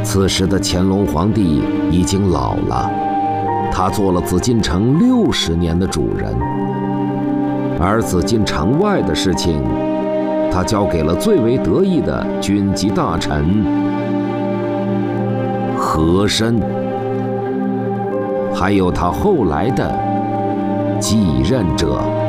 此时的乾隆皇帝已经老了，他做了紫禁城60年的主人，而紫禁城外的事情，他交给了最为得意的军机大臣和珅，还有他后来的继任者。